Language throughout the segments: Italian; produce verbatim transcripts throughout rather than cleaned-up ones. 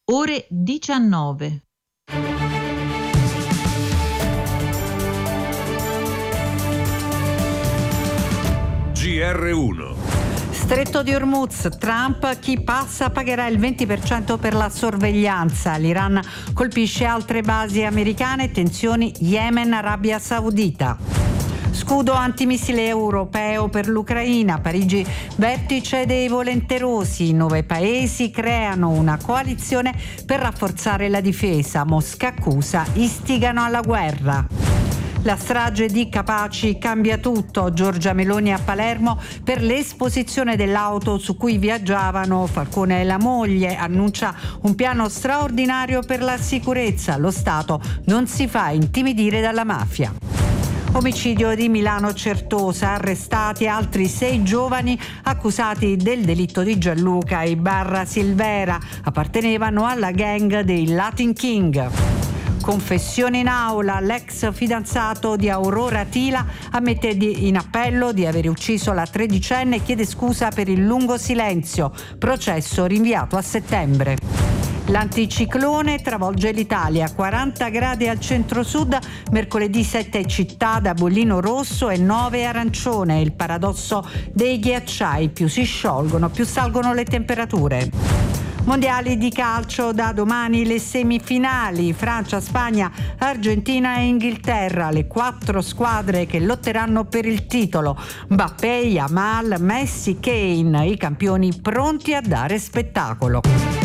ore diciannove. G R uno. Stretto di Hormuz, Trump, chi passa pagherà il venti per cento per la sorveglianza. L'Iran colpisce altre basi americane, tensioni Yemen, Arabia Saudita. Scudo antimissile europeo per l'Ucraina. Parigi, vertice dei volenterosi. Nove paesi creano una coalizione per rafforzare la difesa. Mosca accusa, istigano alla guerra. La strage di Capaci cambia tutto. Giorgia Meloni a Palermo per l'esposizione dell'auto su cui viaggiavano Falcone e la moglie. Annuncia un piano straordinario per la sicurezza. Lo Stato non si fa intimidire dalla mafia. Omicidio di Milano Certosa, arrestati altri sei giovani accusati del delitto di Gianluca e Barra Silvera, appartenevano alla gang dei Latin King. Confessione in aula, l'ex fidanzato di Aurora Tila ammette di, in appello di aver ucciso la tredicenne e chiede scusa per il lungo silenzio, processo rinviato a settembre. L'anticiclone travolge l'Italia, quaranta gradi al centro-sud, mercoledì sette città da bollino rosso e nove arancione. Il paradosso dei ghiacciai, più si sciolgono, più salgono le temperature. Mondiali di calcio, da domani le semifinali, Francia, Spagna, Argentina e Inghilterra, le quattro squadre che lotteranno per il titolo. Mbappé, Yamal, Messi, Kane, i campioni pronti a dare spettacolo.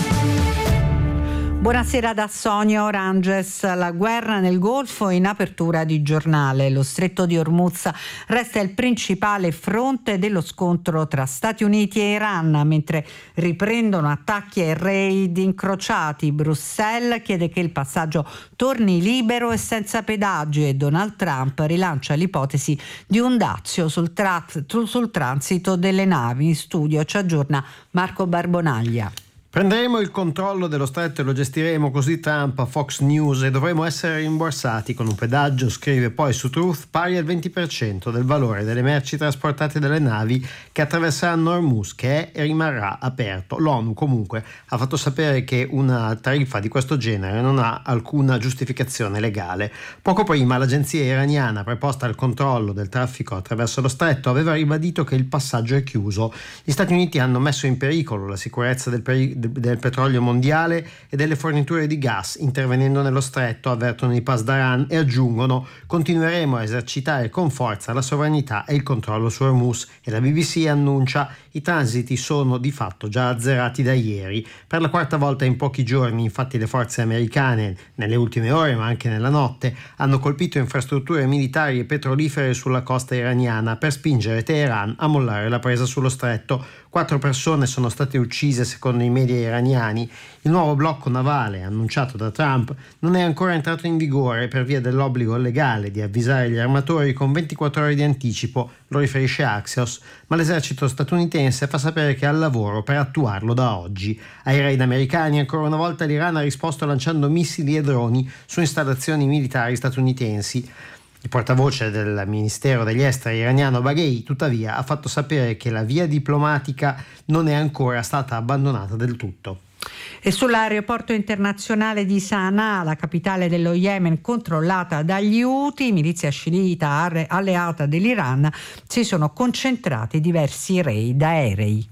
Buonasera da Sonia Oranges. La guerra nel Golfo in apertura di giornale. Lo stretto di Hormuz resta il principale fronte dello scontro tra Stati Uniti e Iran, mentre riprendono attacchi e raid incrociati. Bruxelles chiede che il passaggio torni libero e senza pedaggi e Donald Trump rilancia l'ipotesi di un dazio sul, tra- sul transito delle navi. In studio ci aggiorna Marco Barbonaglia. Prenderemo il controllo dello stretto e lo gestiremo, così Trump a Fox News, e dovremo essere rimborsati con un pedaggio, scrive poi su Truth, pari al venti per cento del valore delle merci trasportate dalle navi che attraverseranno Hormuz, che è e rimarrà aperto. L'ONU comunque ha fatto sapere che una tariffa di questo genere non ha alcuna giustificazione legale. Poco prima l'agenzia iraniana preposta al controllo del traffico attraverso lo stretto aveva ribadito che il passaggio è chiuso. Gli Stati Uniti hanno messo in pericolo la sicurezza del pericolo del petrolio mondiale e delle forniture di gas intervenendo nello stretto, avvertono i Pasdaran e aggiungono: continueremo a esercitare con forza la sovranità e il controllo su Hormuz. E la B B C annuncia: i transiti sono di fatto già azzerati da ieri. Per la quarta volta in pochi giorni, infatti, le forze americane nelle ultime ore ma anche nella notte hanno colpito infrastrutture militari e petrolifere sulla costa iraniana per spingere Teheran a mollare la presa sullo stretto. Quattro persone sono state uccise secondo i media iraniani. Il nuovo blocco navale annunciato da Trump non è ancora entrato in vigore per via dell'obbligo legale di avvisare gli armatori con ventiquattro ore di anticipo, lo riferisce Axios, ma l'esercito statunitense fa sapere che è al lavoro per attuarlo da oggi. Ai raid americani ancora una volta l'Iran ha risposto lanciando missili e droni su installazioni militari statunitensi. Il portavoce del Ministero degli Esteri iraniano Baghei, tuttavia, ha fatto sapere che la via diplomatica non è ancora stata abbandonata del tutto. E sull'aeroporto internazionale di Sana'a, la capitale dello Yemen controllata dagli Houthi, milizia sciita alleata dell'Iran, si sono concentrati diversi raid aerei.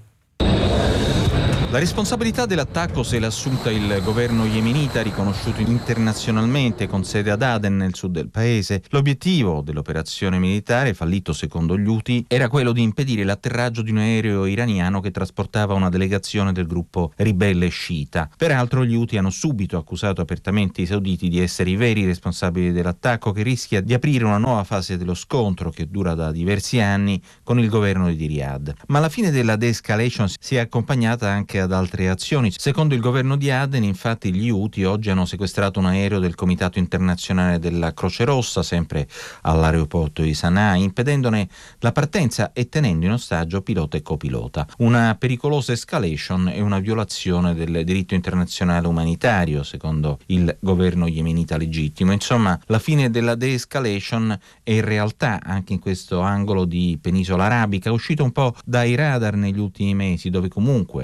La responsabilità dell'attacco se l'ha assunta il governo yemenita, riconosciuto internazionalmente, con sede ad Aden nel sud del paese. L'obiettivo dell'operazione militare, fallito secondo gli Houthi, era quello di impedire l'atterraggio di un aereo iraniano che trasportava una delegazione del gruppo ribelle sciita. Peraltro gli Houthi hanno subito accusato apertamente i sauditi di essere i veri responsabili dell'attacco, che rischia di aprire una nuova fase dello scontro che dura da diversi anni con il governo di Riyadh. Ma la fine della de-escalation si è accompagnata anche ad altre azioni. Secondo il governo di Aden, infatti, gli Houthi oggi hanno sequestrato un aereo del Comitato Internazionale della Croce Rossa, sempre all'aeroporto di Sana'a, impedendone la partenza e tenendo in ostaggio pilota e copilota. Una pericolosa escalation e una violazione del diritto internazionale umanitario, secondo il governo yemenita legittimo. Insomma, la fine della de-escalation è in realtà, anche in questo angolo di penisola arabica, uscito un po' dai radar negli ultimi mesi, dove comunque negli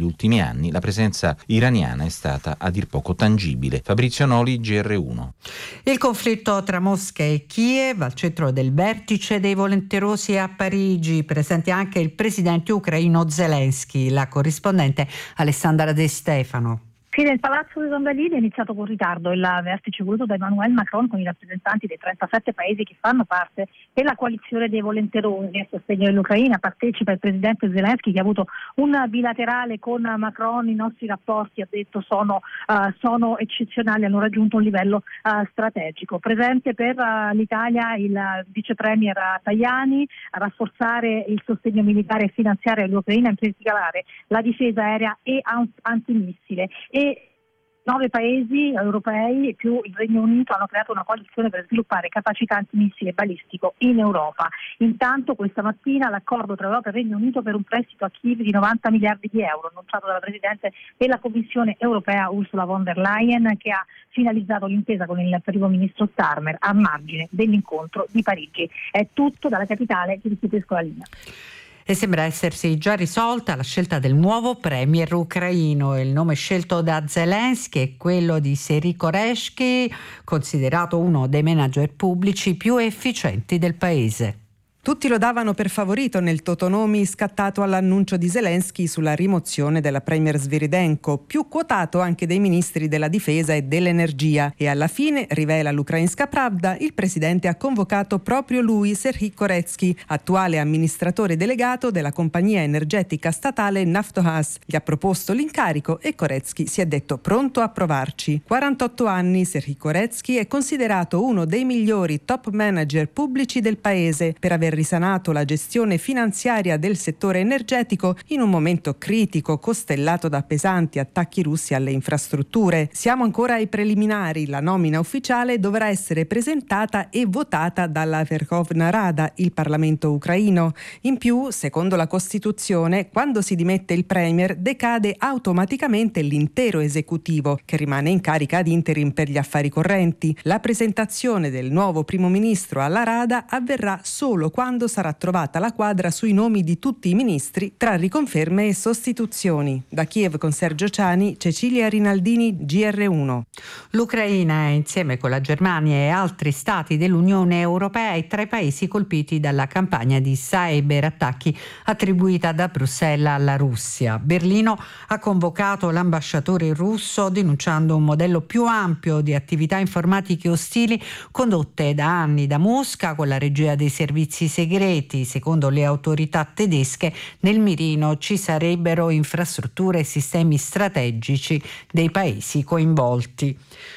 ultimi anni la presenza iraniana è stata a dir poco tangibile. Fabrizio Noli, G R uno. Il conflitto tra Mosca e Kiev al centro del vertice dei volenterosi a Parigi, presente anche il presidente ucraino Zelensky. La corrispondente Alessandra De Stefano. Sì, nel Palazzo dei Invalidi è iniziato con ritardo il vertice voluto da Emmanuel Macron con i rappresentanti dei trentasette paesi che fanno parte della coalizione dei volenterosi a sostegno dell'Ucraina. Partecipa il presidente Zelensky, che ha avuto un bilaterale con Macron. I nostri rapporti, ha detto, sono, uh, sono eccezionali, hanno raggiunto un livello uh, strategico. Presente per uh, l'Italia il vice premier Tajani, a rafforzare il sostegno militare e finanziario all'Ucraina, in particolare la difesa aerea e antimissile. E nove paesi europei più il Regno Unito hanno creato una coalizione per sviluppare capacità antimissile balistico in Europa. Intanto questa mattina l'accordo tra Europa e Regno Unito per un prestito a Kiev di novanta miliardi di euro, annunciato dalla Presidente della Commissione europea Ursula von der Leyen, che ha finalizzato l'intesa con il primo ministro Starmer a margine dell'incontro di Parigi. È tutto dalla capitale, che restituisco la linea. E sembra essersi già risolta la scelta del nuovo premier ucraino. Il nome scelto da Zelensky è quello di Serhiy Koreshky, considerato uno dei manager pubblici più efficienti del paese. Tutti lo davano per favorito nel totonomi scattato all'annuncio di Zelensky sulla rimozione della premier Sviridenko, più quotato anche dai ministri della difesa e dell'energia. E alla fine, rivela l'Ukrainska Pravda, il presidente ha convocato proprio lui, Serhiy Koreshky, attuale amministratore delegato della compagnia energetica statale Naftogaz. Gli ha proposto l'incarico e Koreshky si è detto pronto a provarci. quarantotto anni, Serhiy Koreshky è considerato uno dei migliori top manager pubblici del paese per aver risanato la gestione finanziaria del settore energetico in un momento critico costellato da pesanti attacchi russi alle infrastrutture. Siamo ancora ai preliminari, la nomina ufficiale dovrà essere presentata e votata dalla Verkhovna Rada, il Parlamento ucraino. In più, secondo la Costituzione, quando si dimette il premier decade automaticamente l'intero esecutivo, che rimane in carica ad interim per gli affari correnti. La presentazione del nuovo primo ministro alla Rada avverrà solo quando sarà trovata la quadra sui nomi di tutti i ministri tra riconferme e sostituzioni. Da Kiev con Sergio Ciani, Cecilia Rinaldini, G R uno. L'Ucraina, insieme con la Germania e altri stati dell'Unione Europea, è tra i paesi colpiti dalla campagna di cyberattacchi attribuita da Bruxelles alla Russia. Berlino ha convocato l'ambasciatore russo denunciando un modello più ampio di attività informatiche ostili condotte da anni da Mosca con la regia dei servizi segreti. Secondo le autorità tedesche, nel mirino ci sarebbero infrastrutture e sistemi strategici dei paesi coinvolti.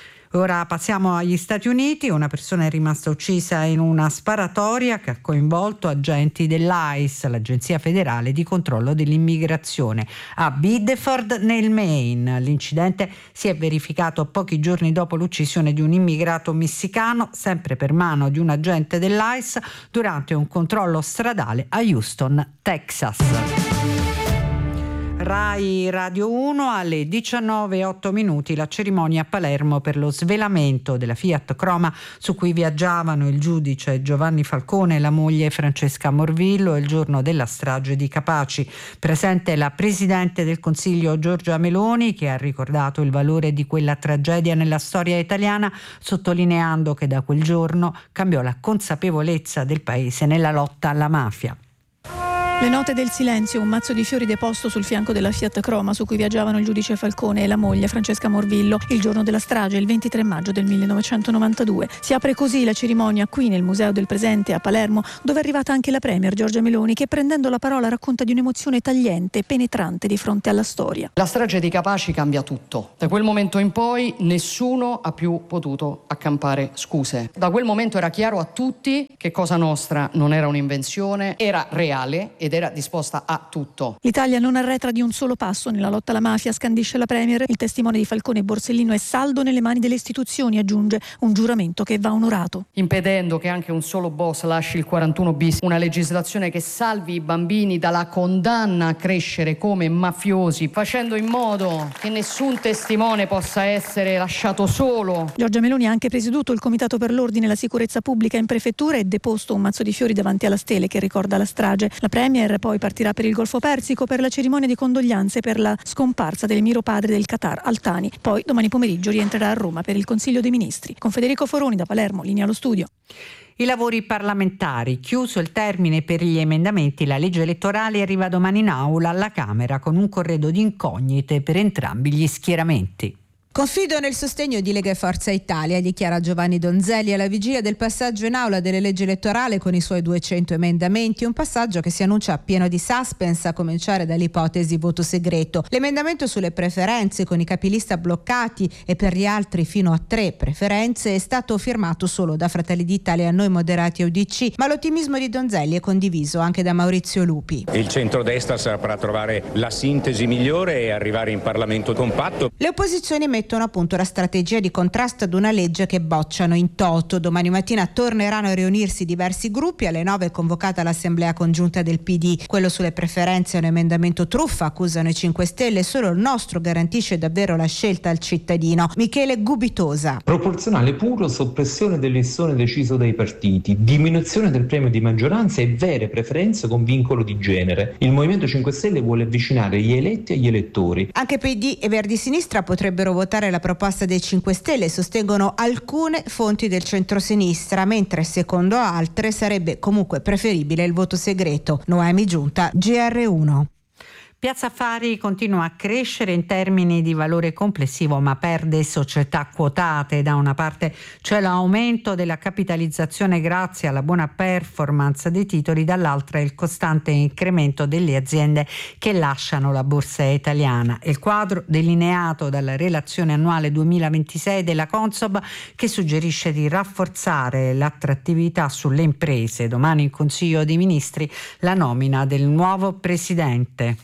Ora passiamo agli Stati Uniti. Una persona è rimasta uccisa in una sparatoria che ha coinvolto agenti dell'I C E, l'Agenzia Federale di Controllo dell'Immigrazione, a Biddeford nel Maine. L'incidente si è verificato pochi giorni dopo l'uccisione di un immigrato messicano, sempre per mano di un agente dell'I C E, durante un controllo stradale a Houston, Texas. Rai Radio uno, alle diciannove e otto minuti la cerimonia a Palermo per lo svelamento della Fiat Croma su cui viaggiavano il giudice Giovanni Falcone e la moglie Francesca Morvillo il giorno della strage di Capaci. Presente la Presidente del Consiglio Giorgia Meloni, che ha ricordato il valore di quella tragedia nella storia italiana, sottolineando che da quel giorno cambiò la consapevolezza del Paese nella lotta alla mafia. Le note del silenzio, un mazzo di fiori deposto sul fianco della Fiat Croma su cui viaggiavano il giudice Falcone e la moglie Francesca Morvillo il giorno della strage, il ventitré maggio del millenovecentonovantadue. Si apre così la cerimonia qui nel Museo del Presente a Palermo, dove è arrivata anche la Premier Giorgia Meloni, che prendendo la parola racconta di un'emozione tagliente e penetrante di fronte alla storia. La strage di Capaci cambia tutto. Da quel momento in poi nessuno ha più potuto accampare scuse. Da quel momento era chiaro a tutti che Cosa Nostra non era un'invenzione, era reale ed era disposta a tutto. L'Italia non arretra di un solo passo nella lotta alla mafia, scandisce la Premier. Il testimone di Falcone e Borsellino è saldo nelle mani delle istituzioni, aggiunge, un giuramento che va onorato. Impedendo che anche un solo boss lasci il quarantuno bis, una legislazione che salvi i bambini dalla condanna a crescere come mafiosi, facendo in modo che nessun testimone possa essere lasciato solo. Giorgia Meloni ha anche presieduto il Comitato per l'Ordine e la Sicurezza Pubblica in prefettura e deposto un mazzo di fiori davanti alla stele che ricorda la strage. La Premier premier poi partirà per il Golfo Persico per la cerimonia di condoglianze per la scomparsa dell'emiro padre del Qatar, Al-Thani. Poi domani pomeriggio rientrerà a Roma per il Consiglio dei Ministri. Con Federico Foroni da Palermo, linea allo studio. I lavori parlamentari. Chiuso il termine per gli emendamenti, la legge elettorale arriva domani in aula alla Camera con un corredo di incognite per entrambi gli schieramenti. Confido nel sostegno di Lega e Forza Italia, dichiara Giovanni Donzelli alla vigilia del passaggio in aula delle leggi elettorali con i suoi duecento emendamenti, un passaggio che si annuncia pieno di suspense, a cominciare dall'ipotesi voto segreto. L'emendamento sulle preferenze con i capilista bloccati e per gli altri fino a tre preferenze è stato firmato solo da Fratelli d'Italia, Noi Moderati e U D C, ma l'ottimismo di Donzelli è condiviso anche da Maurizio Lupi. Il centrodestra saprà trovare la sintesi migliore e arrivare in Parlamento compatto. Le opposizioni mettono mettono a punto la strategia di contrasto ad una legge che bocciano in toto. Domani mattina torneranno a riunirsi diversi gruppi. Alle nove è convocata l'assemblea congiunta del P D. Quello sulle preferenze è un emendamento truffa, accusano i cinque Stelle. Solo il nostro garantisce davvero la scelta al cittadino. Michele Gubitosa. Proporzionale puro, soppressione del listone deciso dai partiti, diminuzione del premio di maggioranza e vere preferenze con vincolo di genere. Il Movimento cinque Stelle vuole avvicinare gli eletti agli elettori. Anche P D e Verdi Sinistra potrebbero votare la proposta dei cinque Stelle, sostengono alcune fonti del centrosinistra, mentre secondo altre sarebbe comunque preferibile il voto segreto. Noemi Giunta, G R uno. Piazza Affari continua a crescere in termini di valore complessivo, ma perde società quotate. Da una parte c'è l'aumento della capitalizzazione grazie alla buona performance dei titoli, dall'altra il costante incremento delle aziende che lasciano la borsa italiana. Il quadro delineato dalla relazione annuale duemilaventisei della Consob, che suggerisce di rafforzare l'attrattività sulle imprese. Domani in Consiglio dei Ministri la nomina del nuovo presidente.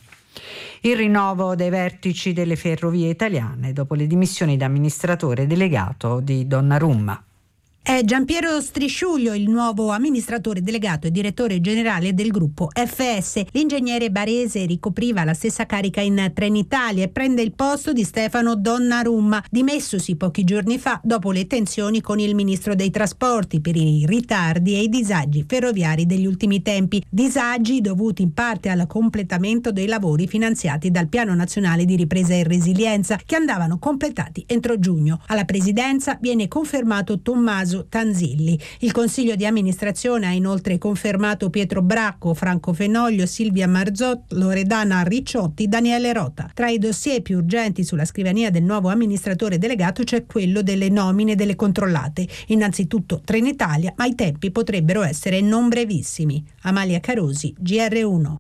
Il rinnovo dei vertici delle ferrovie italiane dopo le dimissioni da amministratore delegato di Donnarumma. È Giampiero Strisciuglio il nuovo amministratore delegato e direttore generale del gruppo F S. L'ingegnere barese ricopriva la stessa carica in Trenitalia e prende il posto di Stefano Donnarumma, dimessosi pochi giorni fa dopo le tensioni con il ministro dei trasporti per i ritardi e i disagi ferroviari degli ultimi tempi. Disagi dovuti in parte al completamento dei lavori finanziati dal Piano Nazionale di Ripresa e Resilienza, che andavano completati entro giugno. Alla presidenza viene confermato Tommaso Tanzilli. Il consiglio di amministrazione ha inoltre confermato Pietro Bracco, Franco Fenoglio, Silvia Marzot, Loredana Ricciotti, Daniele Rota. Tra i dossier più urgenti sulla scrivania del nuovo amministratore delegato c'è quello delle nomine delle controllate. Innanzitutto Trenitalia, ma i tempi potrebbero essere non brevissimi. Amalia Carosi, G R uno.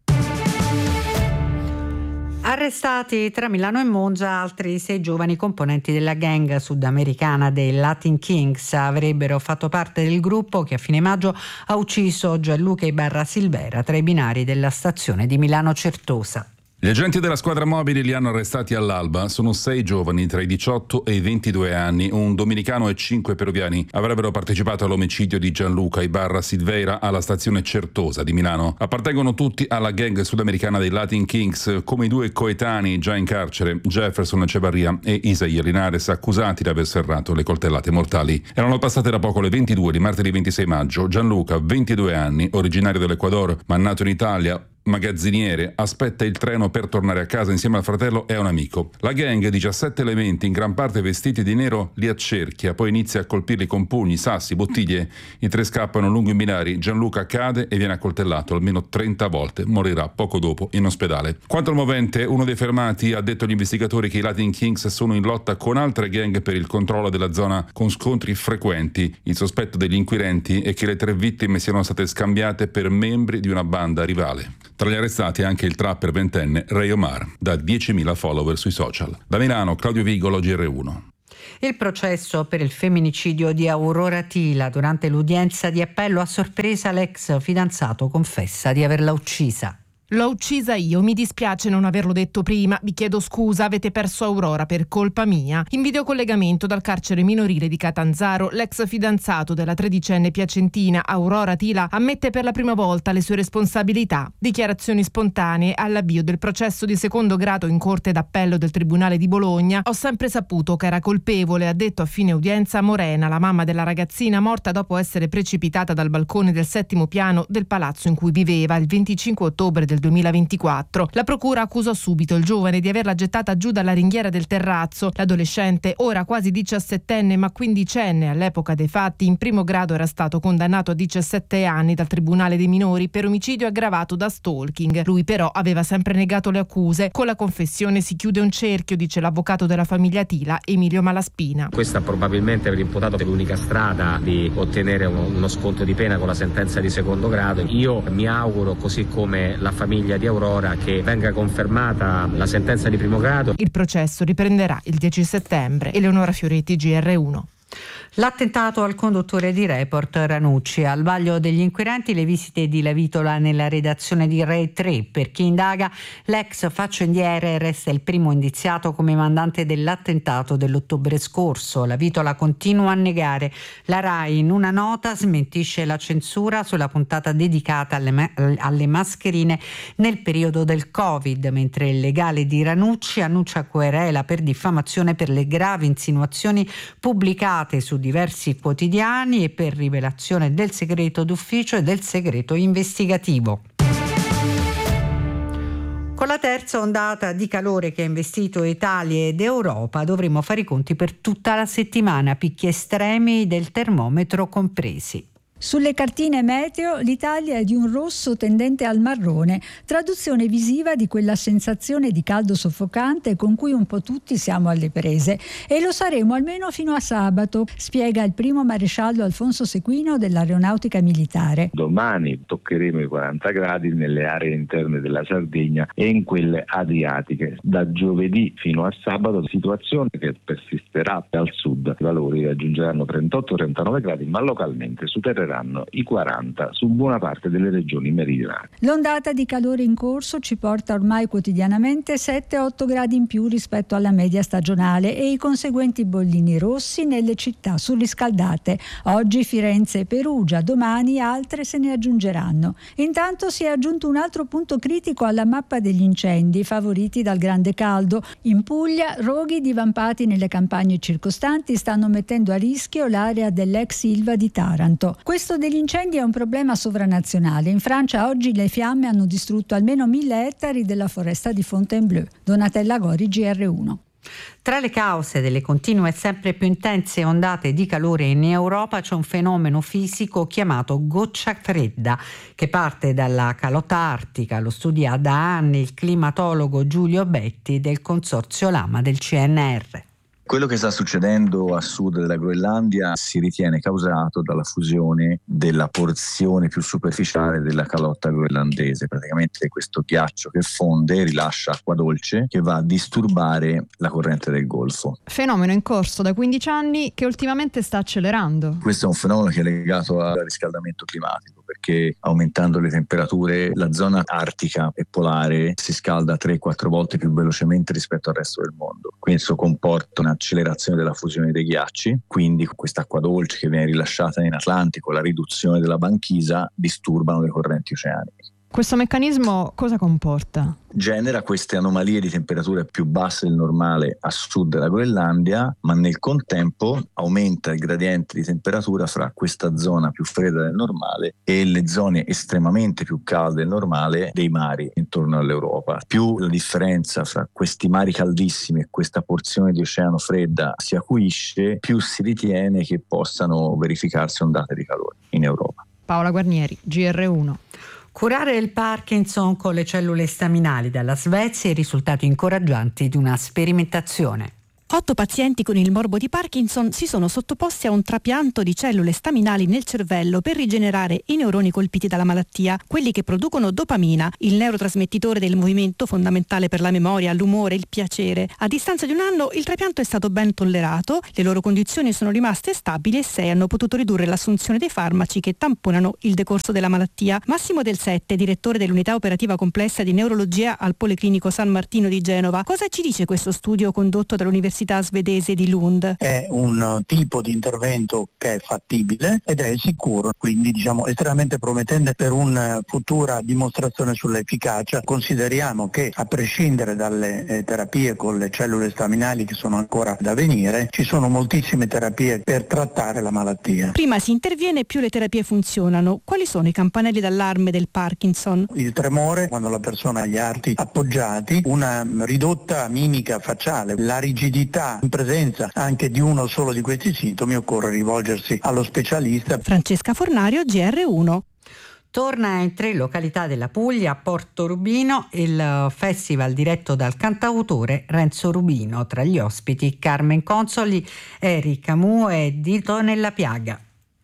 Arrestati tra Milano e Monza altri sei giovani componenti della gang sudamericana dei Latin Kings. Avrebbero fatto parte del gruppo che a fine maggio ha ucciso Gianluca Ibarra Silvera tra i binari della stazione di Milano Certosa. Gli agenti della squadra mobili li hanno arrestati all'alba. Sono sei giovani tra i diciotto e i ventidue anni. Un dominicano e cinque peruviani avrebbero partecipato all'omicidio di Gianluca Ibarra Silveira alla stazione Certosa di Milano. Appartengono tutti alla gang sudamericana dei Latin Kings, come i due coetanei già in carcere, Jefferson Echevarria e Isaia Linares, accusati di aver serrato le coltellate mortali. Erano passate da poco le ventidue di martedì ventisei maggio. Gianluca, ventidue anni, originario dell'Ecuador, ma nato in Italia, magazziniere, aspetta il treno per tornare a casa insieme al fratello e a un amico. La gang, diciassette elementi, in gran parte vestiti di nero, li accerchia, poi inizia a colpirli con pugni, sassi, bottiglie. I tre scappano lungo i binari. Gianluca cade e viene accoltellato almeno trenta volte. Morirà poco dopo in ospedale. Quanto al movente, uno dei fermati ha detto agli investigatori che i Latin Kings sono in lotta con altre gang per il controllo della zona, con scontri frequenti. Il sospetto degli inquirenti è che le tre vittime siano state scambiate per membri di una banda rivale. Tra gli arrestati anche il trapper ventenne Ray Omar, da diecimila follower sui social. Da Milano, Claudio Vigolo, G R uno. Il processo per il femminicidio di Aurora Tila. Durante l'udienza di appello a sorpresa l'ex fidanzato confessa di averla uccisa. L'ho uccisa io, mi dispiace non averlo detto prima, vi chiedo scusa, avete perso Aurora per colpa mia. In videocollegamento dal carcere minorile di Catanzaro, l'ex fidanzato della tredicenne piacentina Aurora Tila ammette per la prima volta le sue responsabilità. Dichiarazioni spontanee all'avvio del processo di secondo grado in Corte d'Appello del Tribunale di Bologna. Ho sempre saputo che era colpevole, ha detto a fine udienza Morena, la mamma della ragazzina morta dopo essere precipitata dal balcone del settimo piano del palazzo in cui viveva il venticinque ottobre del duemilaventiquattro. La procura accusò subito il giovane di averla gettata giù dalla ringhiera del terrazzo. L'adolescente, ora quasi diciassettenne ma quindicenne all'epoca dei fatti, in primo grado era stato condannato a diciassette anni dal Tribunale dei minori per omicidio aggravato da stalking. Lui però aveva sempre negato le accuse. Con la confessione si chiude un cerchio, dice l'avvocato della famiglia Tila, Emilio Malaspina. Questa probabilmente per l'imputato è l'unica strada di ottenere uno, uno sconto di pena con la sentenza di secondo grado. Io mi auguro, così come la famiglia di Aurora, che venga confermata la sentenza di primo grado. Il processo riprenderà il dieci settembre. Eleonora Fioretti, G R uno. L'attentato al conduttore di Report Ranucci. Al vaglio degli inquirenti le visite di Lavitola nella redazione di Rai tre. Per chi indaga, l'ex faccendiere resta il primo indiziato come mandante dell'attentato dell'ottobre scorso. Lavitola continua a negare. La Rai in una nota smentisce la censura sulla puntata dedicata alle, ma- alle mascherine nel periodo del Covid, mentre il legale di Ranucci annuncia querela per diffamazione per le gravi insinuazioni pubblicate su diversi quotidiani e per rivelazione del segreto d'ufficio e del segreto investigativo. Con la terza ondata di calore che ha investito Italia ed Europa dovremo fare i conti per tutta la settimana, picchi estremi del termometro compresi. Sulle cartine meteo l'Italia è di un rosso tendente al marrone, traduzione visiva di quella sensazione di caldo soffocante con cui un po' tutti siamo alle prese, e lo saremo almeno fino a sabato, spiega il primo maresciallo Alfonso Sequino dell'Aeronautica Militare. Domani toccheremo i quaranta gradi nelle aree interne della Sardegna e in quelle adriatiche. Da giovedì fino a sabato situazione che persisterà al sud. I valori raggiungeranno trentotto trentanove gradi, ma localmente supereranno i quaranta su buona parte delle regioni meridionali. L'ondata di calore in corso ci porta ormai quotidianamente sette otto gradi in più rispetto alla media stagionale e i conseguenti bollini rossi nelle città surriscaldate. Oggi Firenze e Perugia, domani altre se ne aggiungeranno. Intanto si è aggiunto un altro punto critico alla mappa degli incendi favoriti dal grande caldo. In Puglia, roghi divampati nelle campagne circostanti stanno mettendo a rischio l'area dell'ex Ilva di Taranto. Questo degli incendi è un problema sovranazionale. In Francia oggi le fiamme hanno distrutto almeno mille ettari della foresta di Fontainebleau. Donatella Gori, G R uno. Tra le cause delle continue e sempre più intense ondate di calore in Europa c'è un fenomeno fisico chiamato goccia fredda che parte dalla calotta artica. Lo studia da anni il climatologo Giulio Betti del Consorzio Lama del C N R. Quello che sta succedendo a sud della Groenlandia si ritiene causato dalla fusione della porzione più superficiale della calotta groenlandese. Praticamente questo ghiaccio che fonde rilascia acqua dolce che va a disturbare la corrente del Golfo. Fenomeno in corso da quindici anni che ultimamente sta accelerando. Questo è un fenomeno che è legato al riscaldamento climatico, perché aumentando le temperature la zona artica e polare si scalda tre quattro volte più velocemente rispetto al resto del mondo. Questo comporta una accelerazione della fusione dei ghiacci, quindi questa acqua dolce che viene rilasciata in Atlantico, la riduzione della banchisa, disturbano le correnti oceaniche. Questo meccanismo cosa comporta? Genera queste anomalie di temperature più basse del normale a sud della Groenlandia, ma nel contempo aumenta il gradiente di temperatura fra questa zona più fredda del normale e le zone estremamente più calde del normale dei mari intorno all'Europa. Più la differenza fra questi mari caldissimi e questa porzione di oceano fredda si acuisce, più si ritiene che possano verificarsi ondate di calore in Europa. Paola Guarnieri, G R uno. Curare il Parkinson con le cellule staminali dalla Svezia e i risultati incoraggianti di una sperimentazione. Otto pazienti con il morbo di Parkinson si sono sottoposti a un trapianto di cellule staminali nel cervello per rigenerare i neuroni colpiti dalla malattia, quelli che producono dopamina, il neurotrasmettitore del movimento fondamentale per la memoria, l'umore, il piacere. A distanza di un anno il trapianto è stato ben tollerato, le loro condizioni sono rimaste stabili e sei hanno potuto ridurre l'assunzione dei farmaci che tamponano il decorso della malattia. Massimo Del Sette, direttore dell'unità operativa complessa di neurologia al Policlinico San Martino di Genova. Cosa ci dice questo studio condotto dall'Università svedese di Lund? È un tipo di intervento che è fattibile ed è sicuro, quindi diciamo estremamente promettente per una futura dimostrazione sull'efficacia. Consideriamo che a prescindere dalle eh, terapie con le cellule staminali che sono ancora da venire, ci sono moltissime terapie per trattare la malattia. Prima si interviene, più le terapie funzionano. Quali sono i campanelli d'allarme del Parkinson? Il tremore quando la persona ha gli arti appoggiati, una ridotta mimica facciale, la rigidità in presenza anche di uno solo di questi sintomi, occorre rivolgersi allo specialista. Francesca Fornario, G R uno. Torna in tre località della Puglia, a Porto Rubino, il festival diretto dal cantautore Renzo Rubino. Tra gli ospiti Carmen Consoli, Eric Camus e Dito nella piaga.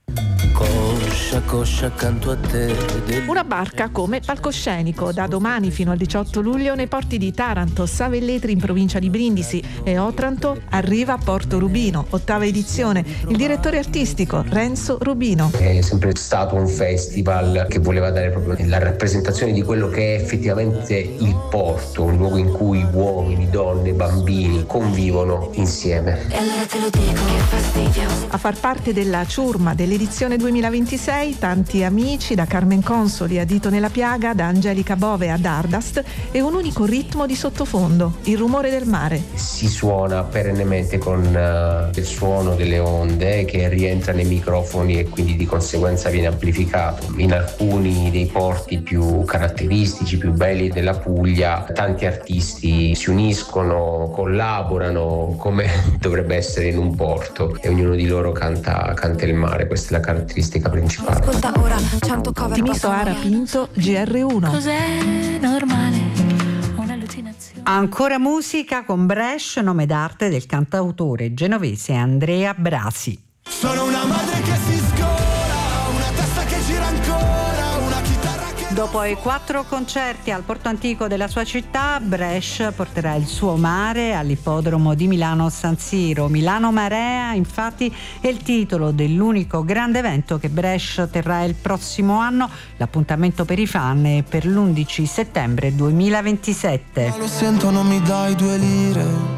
Coscia, coscia accanto a te. Una barca come palcoscenico da domani fino al diciotto luglio nei porti di Taranto, Savelletri in provincia di Brindisi e Otranto arriva a Porto Rubino, ottava edizione. Il direttore artistico Renzo Rubino. È sempre stato un festival che voleva dare proprio la rappresentazione di quello che è effettivamente il porto, un luogo in cui uomini, donne, bambini convivono insieme. E allora te lo dico, che fastidio. A far parte della ciurma dell'edizione duemilaventisei tanti amici, da Carmen Consoli a Dito nella piaga, da Angelica Bove a Dardast, e un unico ritmo di sottofondo, il rumore del mare. Si suona perennemente con uh, il suono delle onde che rientra nei microfoni e quindi di conseguenza viene amplificato. In alcuni dei porti più caratteristici, più belli della Puglia, tanti artisti si uniscono, collaborano come dovrebbe essere in un porto e ognuno di loro canta, canta il mare. Questa è la caratteristica principale. Ascolta ora, Cianto Cover Timiso Ara Pinto, G R uno. Cos'è normale? Un'allucinazione. Ancora musica con Bresh, nome d'arte del cantautore genovese Andrea Brasi. Sono una madre che si scola, una testa che gira ancora, una chitarra che... Dopo i quattro concerti al porto antico della sua città, Bresh porterà il suo mare all'ippodromo di Milano San Siro. Milano Marea, infatti, è il titolo dell'unico grande evento che Bresh terrà il prossimo anno. L'appuntamento per i fan è per l'undici settembre duemilaventisette. Ma lo sento, non mi dai due lire.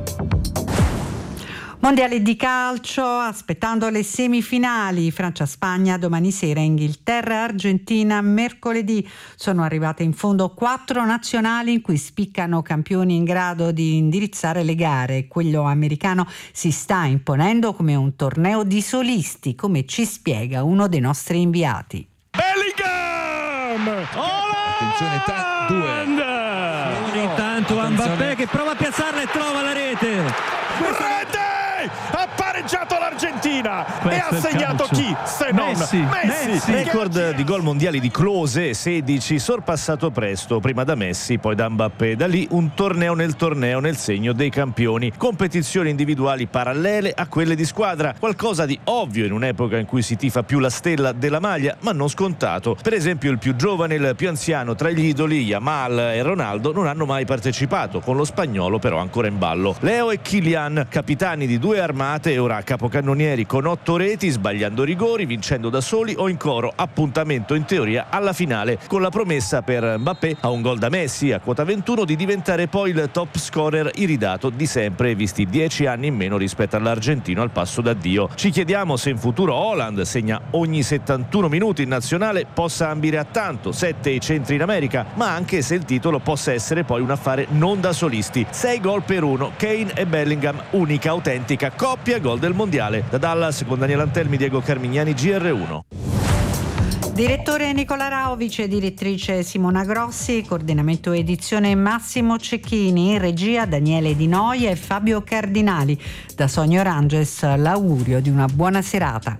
Mondiale di calcio, aspettando le semifinali, Francia-Spagna domani sera, Inghilterra-Argentina mercoledì. Sono arrivate in fondo quattro nazionali in cui spiccano campioni in grado di indirizzare le gare. Quello americano si sta imponendo come un torneo di solisti, come ci spiega uno dei nostri inviati. Bellingham! Attenzione, ta- due. Intanto Mbappé che prova a piazzarla e trova la rete. Rete! Ha pareggiato l'Argentina. Questo e ha segnato chi se non Messi, Messi, Messi. Record di gol mondiali di Klose, sedici, sorpassato presto, prima da Messi, poi da Mbappé. Da lì un torneo nel torneo nel segno dei campioni. Competizioni individuali parallele a quelle di squadra, qualcosa di ovvio in un'epoca in cui si tifa più la stella della maglia, ma non scontato. Per esempio il più giovane e il più anziano tra gli idoli, Yamal e Ronaldo, non hanno mai partecipato, con lo spagnolo però ancora in ballo. Leo e Kylian, capitani di due armate e ora capocannonieri con otto reti, sbagliando rigori, vincendo da soli o in coro. Appuntamento in teoria alla finale, con la promessa per Mbappé, a un gol da Messi a quota ventuno, di diventare poi il top scorer iridato di sempre, visti dieci anni in meno rispetto all'argentino al passo d'addio. Ci chiediamo se in futuro Haaland segna ogni settantuno minuti in nazionale possa ambire a tanto, sette i centri in America, ma anche se il titolo possa essere poi un affare non da solisti. Sei gol per uno, Kane e Bellingham, unica autentica coppia gol del mondiale. Da Dallas con Daniele Antelmi, Diego Carmignani, G R uno. Direttore Nicola Rao, vice direttrice Simona Grossi, coordinamento edizione Massimo Cecchini, regia Daniele Di Noia e Fabio Cardinali. Da Sonio Ranges l'augurio di una buona serata.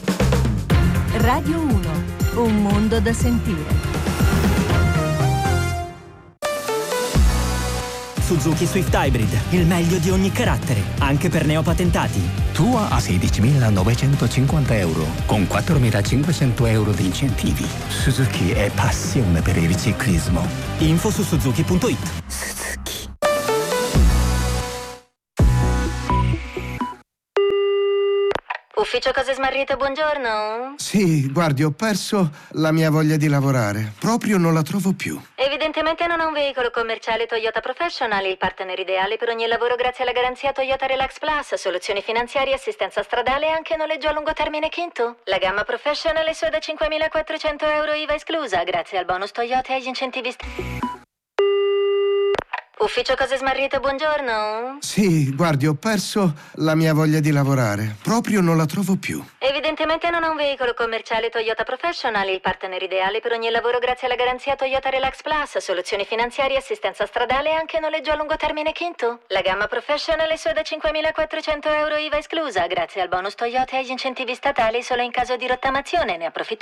Radio uno, un mondo da sentire. Suzuki Swift Hybrid, il meglio di ogni carattere, anche per neopatentati. Tua a sedicimilanovecentocinquanta euro, con quattromilacinquecento euro di incentivi. Suzuki è passione per il ciclismo. Info su suzuki punto it. Ufficio Cose Smarrite, buongiorno. Sì, guardi, ho perso la mia voglia di lavorare. Proprio non la trovo più. Evidentemente non ha un veicolo commerciale Toyota Professional, il partner ideale per ogni lavoro grazie alla garanzia Toyota Relax Plus, soluzioni finanziarie, assistenza stradale e anche noleggio a lungo termine Kinto. La gamma Professional è sua da cinquemilaquattrocento euro I V A esclusa, grazie al bonus Toyota e agli incentivi. St- Ufficio Cose Smarrite, buongiorno. Sì, guardi, ho perso la mia voglia di lavorare. Proprio non la trovo più. Evidentemente non ha un veicolo commerciale Toyota Professional, il partner ideale per ogni lavoro grazie alla garanzia Toyota Relax Plus, soluzioni finanziarie, assistenza stradale e anche noleggio a lungo termine Kinto. La gamma Professional è sua da cinquemilaquattrocento euro I V A esclusa, grazie al bonus Toyota e agli incentivi statali solo in caso di rottamazione. Ne approfitti